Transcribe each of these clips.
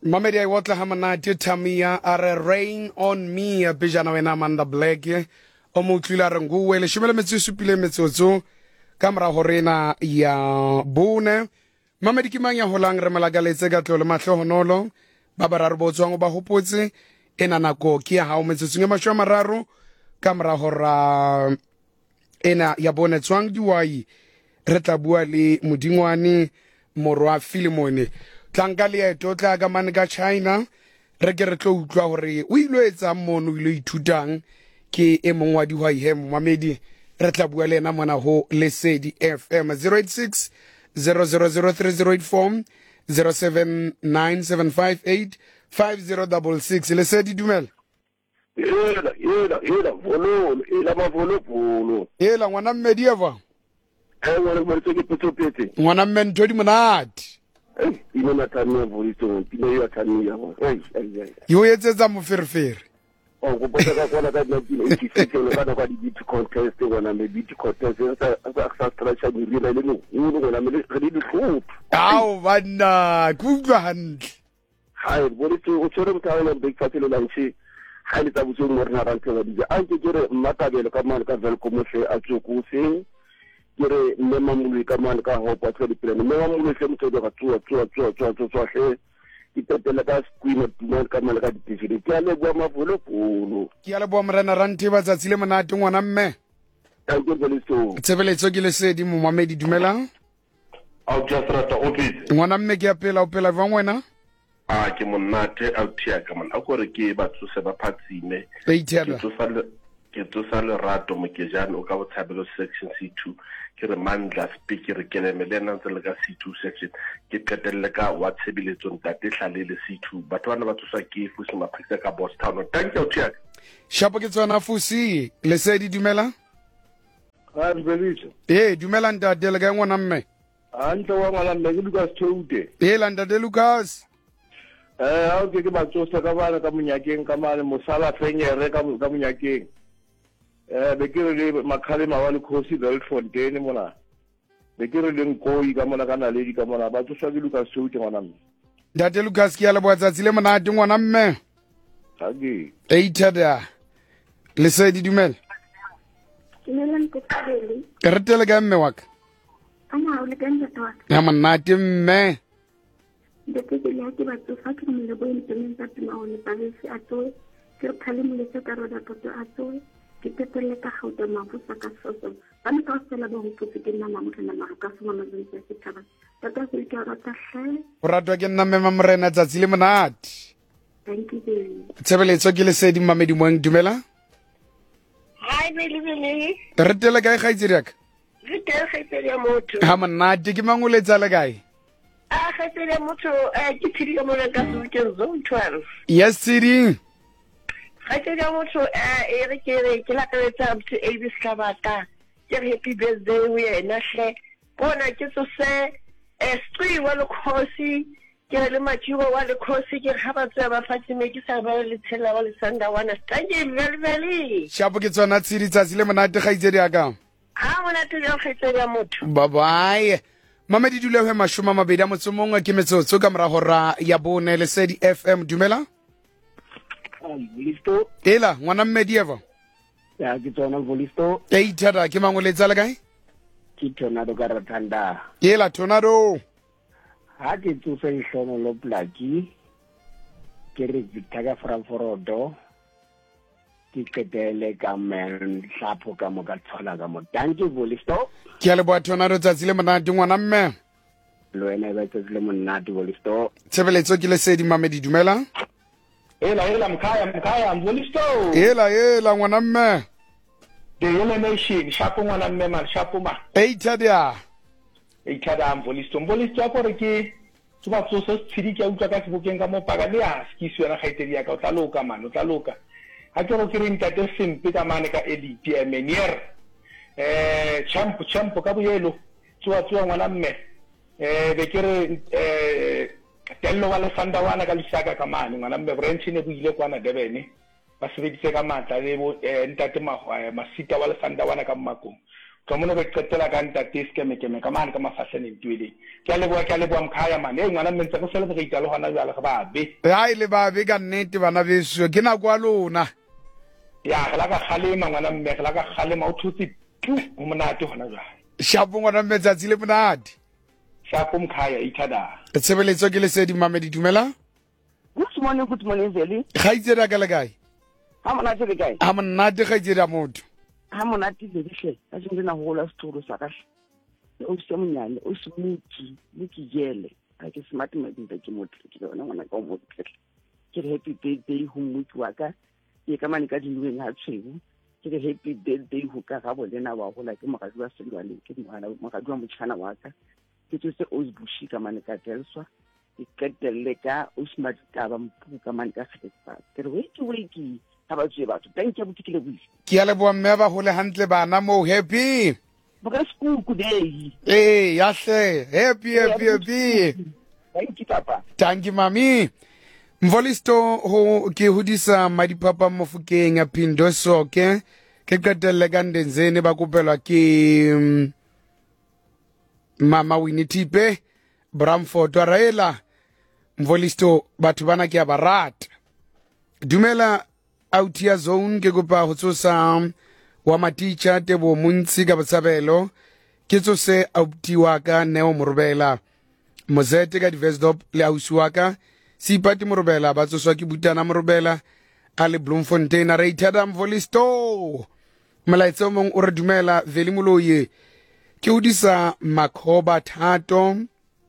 Mamedi I watla hamanati Tamia are rain on me bijana wena Amanda Black o mo tlila re nguwe le shimele metsi supile metsotso kamera horena ya bone Mamedi ke mang ya holang re malagaletse ka tlole mahlohonolo ba bararo botswang ba hopotse ena nako ke ya hao metsotso nge mashwa mararo kamera hora ena ya bone tswang diwai re tla bua le modingwane morwa Filimone tlanka le eto tla ka mane ka China re ke re tlo utlwa hore o ilo etsa mono o ilo ithutang ke e mongwe wa dihwai he Mamedi re tla bua le ena mona ho Lesedi FM 086 000308 079758 5066 Lesedi dumela Yela vololo ela mavolopolo ela ngwana Mmedi eva ngwana mmeretse ke petsopetse ngwana mme ntho di monate ino matania volito pina yo atania mo yo etsetsa moferefere go botsa ka kona ka 1986 kana kwa di beat contest ngwana me beat contest sa structure di rila le no ngwana me re di hluthu ao bana kutlwa hantle hai volito o tsore mothaela breakfast le lunch ha le tsa botso mo rena rantse ba dija a ke re mmatabele ka mane ka vel komoshe a tsoko seng kere mme mamulu ka mane ka hopa tse di plan mme mamulu se motho ga tswa he itetela ka squeeze tumal ka mane ka ditishiri ke ale bua mavolo polo ke ale bua morena rante ba tsatsile monate ngwana mme thank you Beliso tsebeletso ke Lesedi mo Mamedi dumelang a o just rata o pitse ngwana mme ke apela o pela bang wena a ke monate a tia ka mona a gore ke batho se ba phatsime ke tsosa le rato mokejane o ka botshabelo section C2 ke re mandla speaker ke le melena ntse le ka C2 section ke qetelle ka WhatsApp ntate hlalele C2 batho bana ba tsosa ke fusi maphisa ka Boss Town thank you tia shapo ke tsona fusi Lesedi dumela ha Beliso dumela ntate le ka ngwana mme antle wa ngwana mme ke Lucas Toude ntate Lucas ha o ke batsosa ka bana ka monyakeng ka mane mosala fenyere ka monyakeng be ke re makhale mawale khosi Belfontaine mona be ke re le nkoi ka mona kana le di ka mona ba tsosa ke Lucas Toude ngwana mme ntate Lucas ke ala botsatsi le monate ngwana mme hage eitada Lesedi dumela Dumela nkotsabele re tele ka mme wa ka ana o le ka ntate wa ka ya monate mme Dete ke le ke batsosa ke mo le bo inteng tsa tuma o le palese a tsoe ke khale mo le tsa roda poto a tsoe ke tetele ka gauta mafusa ka soso bana ka sela bo go putse ke nna mo kana maro ka soma mazentse se thaba tata se ke rata hle o ratwa ke nna mme mamorena tsatsi le monate thank you very tsebeletso ke Lesedi Mamedi moeng dumela Hi Beli re tele ka gaitse diaka re tele gaitse ya motho ha monate ke mangoletsa le kae gaitse ya motho ke tshiri ka mona ka Zone 12 yes siri gaitse ya motho re ke la ka etsa motho Abis Kabata ke happy birthday we ena hle bona ke tsose stri wa le khosi ke le machiwa wa le khosi ke ga ba tsaya ba Fatima ke sa ba le tshela wa le sanda wana thank you very shapo ke tsona tshiri tsatsi le monate gaitse diaka ha monate ya gaitse ya motho bye bye Mamedi dule he mashoma mabedi a motsomong ke metsotso ka mora hora ya bone Lesedi FM dumela Volisto ela ngwana Mmedi eva ya ke tsona Volisto eitada ke mangoletsa le kae ke Tornado ka Ratanda ela Tornado ha ke tsosa ihlono lo plaki ke re Victor ka Frankfurto ke ketele ka men hlapo ka mo ka tshola ka mo thank you Volisto ke ale bua Tornado tsatsi le monate ngwana mme lo ena ba tsatsi le monate Volisto tsebeletso ke Lesedi Mamedi dumela ela mkhaya Volisto ela ngwana mme the yellow nation shapo ngwana mme man shapo ma eitada Volisto a gore ke tsoba tsosa tshiri ke utla ka sebokeng ka mo paka le a skisi yona gaitedi ya ka o tla loka ha ke go ke re ntate sempe ka mane ka elite menier champ ka boyelo tsoa ngwana mme be ke re tello wa le sanda wana ka lisaka ka mane ngwana mme branch ne buile kwana Durban ba sebedise ka matla le ntate masita wa le sanda wana ka mmakong Tomono ke qetela ka ntate ke me ka mane ka mafasane ntwele ke a leboa mkhaya mane ngwana mentse go celebrate le hona jwale ga babe ha ile babe ka nnete bana beso ke na kwa lona ya ga la ka khalema ngwana mme ga la ka khalema o thutse o monate hona jwale shapo ngwana metsatsi le monate shapo mkhaya ithada tshebeletso ke le sedi mamedi dumela Good morning Veli. ga itseda ka le kae Ha monate le kae? ha monate ga itseda motho Ha monate le hle. A se ndina go la setoro sa ka. O se monyane, o se mutsi, le ke jele. A ke smart medinta ke motho ke bona ngwana ka mo tle. Ke happy birthday ho mutsi wa ka. Ke ka mane ka dilweng ha tshweu. Ke happy birthday ho ka ga bolena wa go la ke mogadi wa selwane ke ngwana mogadi wa motšhana wa ka. Ke tse o bushi ka mane ka telswa. Ke telle ka o smart ka ba mpu ka mane ka kgetsa. Ke re weki batho thank you butikile buile ke a leboa mme ba hole hantle bana mo happy boka school today ya hle happy thank you papa thank you mami Mvolisto ho ke hodisa madipapa mofukeng a Phindo Soke ke qetelle ka Ndenzeni ba kopelwa ke Mama Winnie Tipe Bramford Raela Mvolisto batho bana ke a barata dumela Autia zone ke kopa ho tsosa wa maticha Tebo Muntsi ka botsabelo ke tsose autiwa ka Neo Morobela Mozete ka Divesdop le ausiwaka Sipati Morobela ba tsoswa ke Butana Morobela a le Bloemfontein a Reithada Mvolisto molaetsa mong o re dumela Veli Moloye ke hodisa Makhoba Thato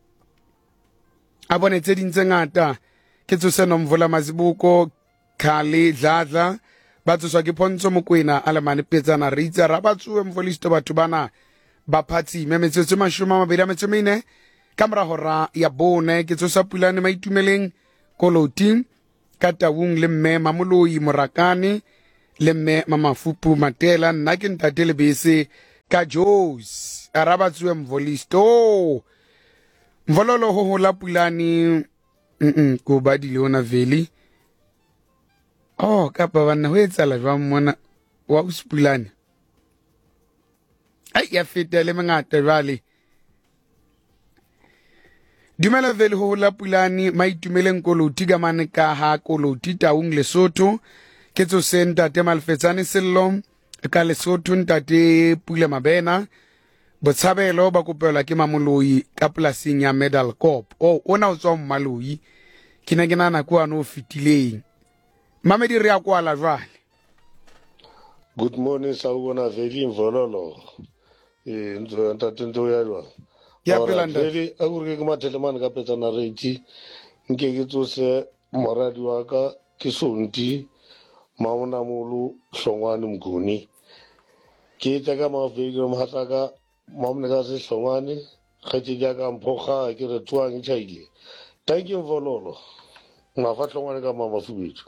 a bonetse dintse ngata ke tsose Nomvula Mazibuko Khali Dladla ba tsoswa ke Pontsho Mokwena a le mane petsana re itse ra batsuwe Mvolisto batho bana ba phatsi metsotso 24 ka mora hora ya bone ke tsosa Pulane Maitumeleng Koloti ka Taung le mme Mamoloi Morakane le mme Mamafupu Matela nna ke ntate le bese ka Jos a ba tswe Mvolisto Mvololo ho hola Pulane ko ba di leona Veli ka pa bana ho etsala jwa mona wa Usipulane ai ya feta le mangata jwale dumela Veli ho hola Pulane Maitumeleng Koloti ka mane ka ha Koloti Taung Lesotho ke tsose ntate Malfetsane Sello ka Lesotho ntate Pule Mabena Botshabelo ba kopelwa ke Mamoloi ka polasing ya Medal Corp ona o tswa Mmaloi ke nana kwa no fitileng Mamedi re a kwala jwale Good morning sawubona Veli Mvololo ntso ntate ntso ya jwa ya pelanda Veli akuri ke matelemane ka petsana reiti nke ke tsose moradi wa ka ke Sonti Mauna Mulu Hlongwane Mguni ke tsaka mafeli mo hataka mamne ka se Hlongwane khati ja ka mphoga ke re tswang chaile thank you Mvololo ngafa Hlongwane ka mama fubitu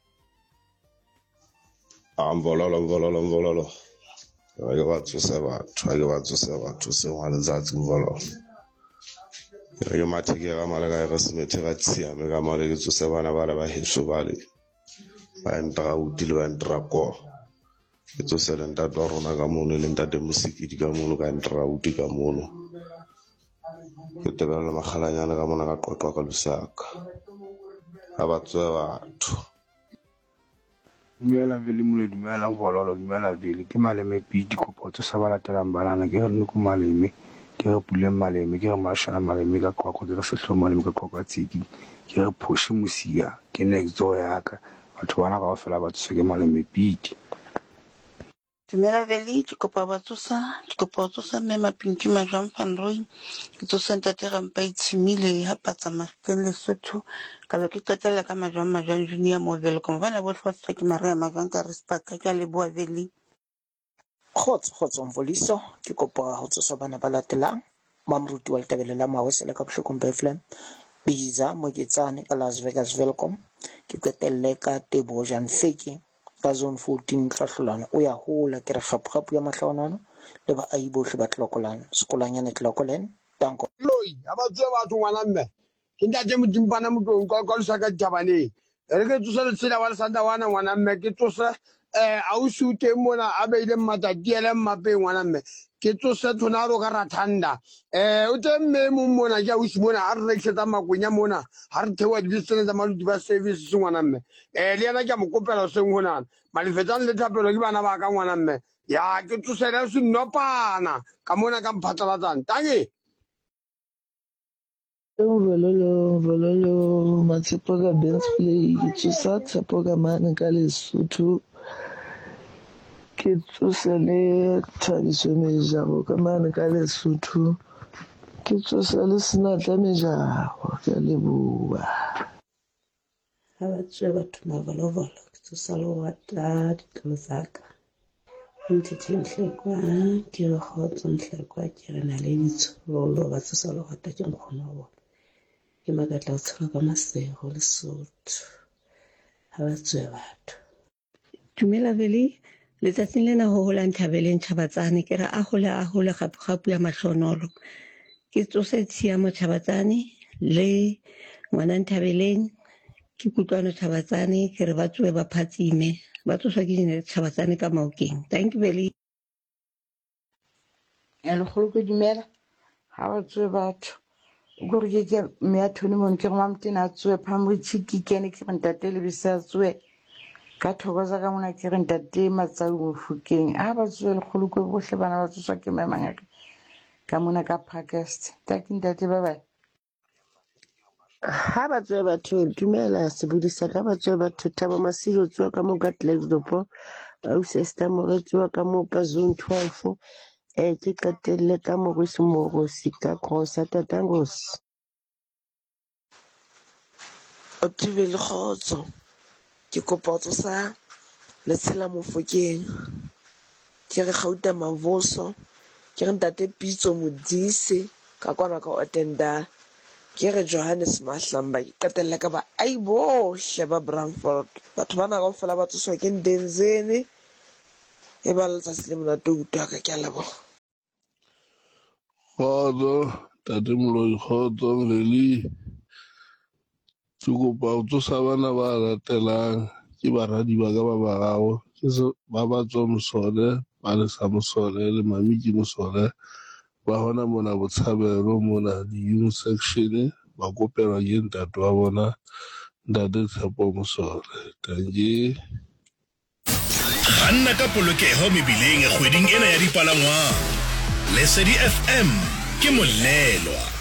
Mvololo. Ake batsosa batho se wa letsatsi Mvololo. Ke matheke ga malaga ga semethe ga tsiame ka male ke tsose bana ba le ba heso bale. Ba ntra utile ba ntra ko. Ke tsose le ntate wa rona ka mono le ntate Musikidi ka mono ka ntra uti ka mono. Ke tebela magalanyana ka mona ka qoqwa ka lusaka. A batswa batho. Dumela Veli Moloye dumela Mvololo dumela Veli ke maleme pidi kopo tso sa ba latelang banana ke re nku maleme ke re Pule maleme ke re Mashana maleme ka kwa go dira sehlo maleme ka kwa tsiki ke re Phoshi Mosia ke next door ya ka batho bana ka ofela ba tso ke maleme pidi Dumela Veli ke kopa batsosa mme Mapinki Majwang Fanroi ke tsosa ntate Rampa Itshimile ha patsa Mafikeng Lesotho ka be ke qetella ka Majwang Junior mo Welcome bana bohle ba tsaka ke Maria Majwang ka respect ka leboa Veli Khotso Mvoliso ke kopa ho tsosa bana ba latelang Mamruti wa Letabele la Mawesela ka Bohlokong Bethlehem Biza Moketsane ka Las Vegas Welcome ke qetelle ka Tebo Jan Feki ka zone 14 Hlahlolana o ya hola ke re gapu ya mahlaonana le ba ai bohle ba tlokolana sekolanyane tlokolen tanko loi abatswe batho ngwana mme ke ntate Modimpana Motong ka lusaka Jabaneng re ke tsosa le tsela wa le sanda wana ngwana mme ke tsosa ausi teng mona a beile mmata diele mmape ngwana mme ke tsose thonaro ka rathanda o temme mo mona ja o simona ha re reksetsa makwenya mona ha re thewa dibesene tsa maluti ba service se ngwana mme le yana ke mo kopela seng honana malefetsane le thapelo ke bana ba ka ngwana mme ya ke tsosela se nnopana ka mona ka mphatlalatsang tange Vololo Matshepo ka Bensley ke tsosa Tshepo ka mane ka Lesotho ke tsosa le Thabiso Mejaro ka mane ka Lesotho ke tsosa le Senatla Mejaro ke leboa ha ba tswe batho mavolovolo ke tsosa le wata ditlo tsaka ntse nhlekwa ke re khotso nhlekwa ke re na le ditsholo ba tsosa le wata ke nkgona bona ke makatla o tshwana ka masego Lesotho ha ba tswe batho Dumela Veli letsatsing lena ho hola Nthabeleng Tjhabatsane ke re a hole gapu ya mahlonolo ke tsose Tshiamo Tjhabatsane le ngwana Nthabeleng ke kutlwano Tjhabatsane ke re ba tswe ba phatsime ba tsoswa ke dine Tjhabatsane ka Maokeng. Thank you Veli. Ene kholo ke dumela ha ba tswe batho go re ke me ya thone mo ke go mamtena tswe phamri tshiki kene ke ntate le bisa tswe ka thokoza ka mona ke re ntate matsau mo Fukeng a ba tswe le kholo go bohle bana ba tswa ke memanga ka mona ka Parkest ta ke ntate ba ba ha ba tswe batho dumela se budisa ka ba tswe batho Thabo Masilo tswa ka mo Gatlex dopo au sesta mo tswa ka mo ka zone 12 ke qetelle ka mo go semoro sika khosa tatangos o tibele khotso ke kopotso sa le tshela mo Fokeng ke re gauta mavoso ke re ntate Pitso Modise ka kwana ka otenda ke re Johannes Mahlamba ke qetelle ka ba ai bohle ba Brandford batho bana ka fela ba tsoswa ke Ndenzeni e ba letsatsi le mona touta ka ke lebo Khodo tate Moloi khodo Veli ke kopa o tsosa bana ba latelang ke baradi ba ka ba bararo ke ba tswa Mosole ba le sa Mosole le Mamiki Mosole ba hona mona Botshabelo mona di section ba kopela ke ntate wa bona ntate Tshepo Mosole tangi Kganna ka polokeho mebileng kgweding ena ya dipalangwang Lesedi FM ke molelwa